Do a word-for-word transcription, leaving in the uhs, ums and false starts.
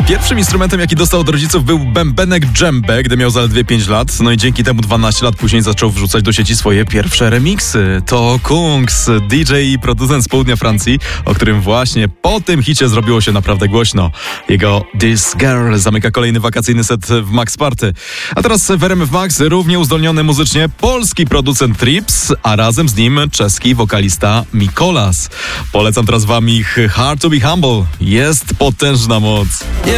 Pierwszym instrumentem, jaki dostał od rodziców, był bębenek dżembę, gdy miał zaledwie pięć lat. No i dzięki temu dwanaście lat później zaczął wrzucać do sieci swoje pierwsze remiksy. To Kungs, D J i producent z południa Francji, o którym właśnie po tym hicie zrobiło się naprawdę głośno. Jego This Girl zamyka kolejny wakacyjny set w Max Party. A teraz w R M F Max równie uzdolniony muzycznie polski producent Trips, a razem z nim czeski wokalista Mikolas. Polecam teraz wam ich Hard to be Humble. Jest potężna moc.